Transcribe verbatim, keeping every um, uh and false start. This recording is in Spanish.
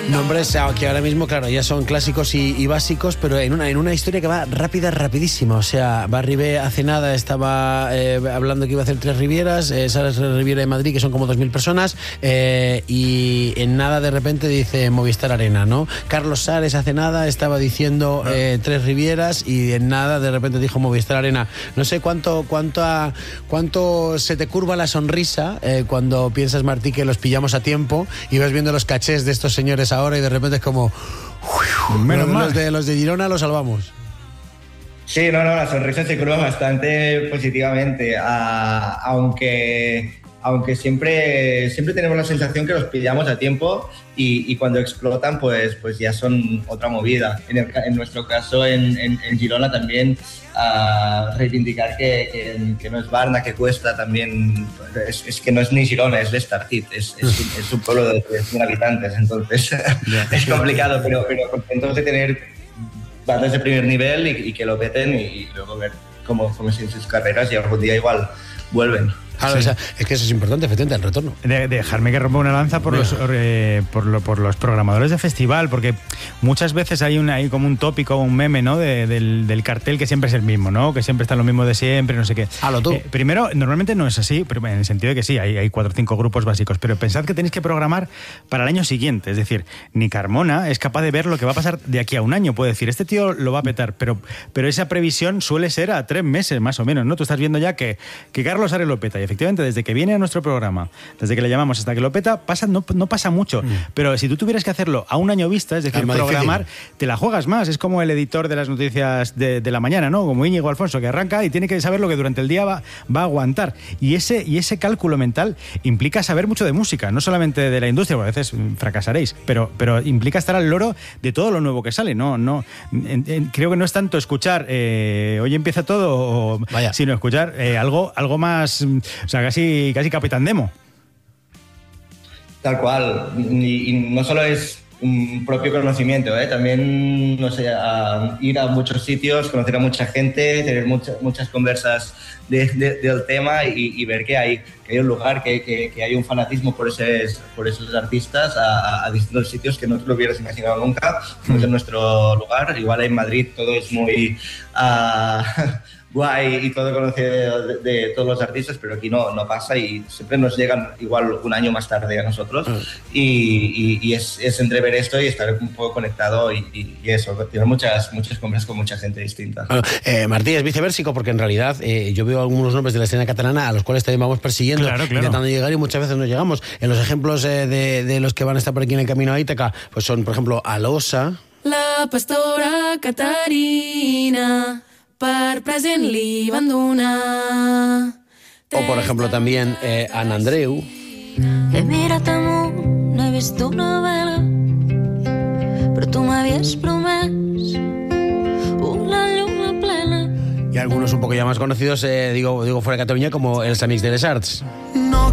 Nombres que ahora mismo, claro, ya son clásicos y, y básicos, pero en una, en una historia que va rápida, rapidísima. O sea, Barribé hace nada estaba eh, hablando que iba a hacer tres Rivieras, eh, esa Riviera de Madrid, que son como dos mil personas, eh, y en nada de repente dice Movistar Arena, ¿no? Carlos Sares hace nada estaba diciendo eh, tres Rivieras y en nada de repente dijo Movistar Arena. No sé cuánto, cuánto, a, cuánto se te curva la sonrisa eh, cuando piensas, Martí, que los pillamos a tiempo y vas viendo los cachés de estos señores ahora y de repente es como... Menos los, los, de, los de Girona los salvamos. Sí, no, no, la sonrisa se curva bastante positivamente, a, aunque, aunque siempre, siempre tenemos la sensación que los pillamos a tiempo y, y cuando explotan pues, pues ya son otra movida. En, el, en nuestro caso en, en, en Girona también uh, reivindicar que, que, que no es Barna, que Cuesta también, es, es que no es ni Girona, es Lestartit, es, es, es un pueblo de cien habitantes, entonces es complicado, pero, pero contentos de tener bandas de primer nivel y, y que lo peten y, y luego ver cómo, cómo siguen sus carreras y algún día igual vuelven. Claro, sí. O sea, es que eso es importante, efectivamente, el retorno. De, dejarme que rompa una lanza por los, eh, por, lo, por los programadores de festival, porque muchas veces hay, una, hay como un tópico, un meme, ¿no? De, del, del cartel que siempre es el mismo, ¿no? Que siempre está lo mismo de siempre, no sé qué. Halo tú. Eh, primero, normalmente no es así, pero en el sentido de que sí, hay, hay cuatro o cinco grupos básicos, pero pensad que tenéis que programar para el año siguiente. Es decir, ni Carmona es capaz de ver lo que va a pasar de aquí a un año. Puede decir, este tío lo va a petar, pero, pero esa previsión suele ser a tres meses más o menos, ¿no? Tú estás viendo ya que, que Carlos Ares lo peta y efectivamente desde que viene a nuestro programa, desde que le llamamos hasta que lo peta, pasa, no, no pasa mucho. Mm. Pero si tú tuvieras que hacerlo a un año vista, es decir, es programar, difícil. Te la juegas más. Es como el editor de las noticias de, de la mañana, ¿no? Como Íñigo Alfonso, que arranca y tiene que saber lo que durante el día va, va a aguantar. Y ese, y ese cálculo mental implica saber mucho de música, no solamente de la industria, porque a veces fracasaréis, pero, pero implica estar al loro de todo lo nuevo que sale. No, no, en, en, creo que no es tanto escuchar eh, hoy empieza todo, o, Vaya. sino escuchar eh, algo, algo más, o sea, casi, casi Capitán Demo. Tal cual, y, y no solo es un propio conocimiento, ¿eh? También, no sé, a ir a muchos sitios, conocer a mucha gente, tener mucha, muchas conversas de, de, del tema y, y ver que hay, que hay un lugar, que, que, que hay un fanatismo por, ese, por esos artistas a, a distintos sitios que no te lo hubieras imaginado nunca. Mm. Es en nuestro lugar, igual en Madrid todo es muy... Uh, guay y todo conocido de, de, de todos los artistas, pero aquí no, no pasa y siempre nos llegan igual un año más tarde a nosotros uh. y, y, y es, es entrever esto y estar un poco conectado y, y, y eso, tener muchas, muchas conversas con mucha gente distinta. Bueno, eh, Martí, es viceversico porque en realidad eh, yo veo algunos nombres de la escena catalana a los cuales también vamos persiguiendo, claro, claro. intentando llegar y muchas veces no llegamos. En los ejemplos eh, de, de los que van a estar por aquí en el camino a Ítaca, pues son, por ejemplo, Alosa, la pastora Catarina, per present li van donar. O por ejemplo también eh, Ana Andreu. He mirat amunt, no he vist una vela, però tu m'havies promès una lluna plena. Y algunos un poco ya más conocidos, eh, digo, digo fuera de Cataluña, como Els Amics de les Arts.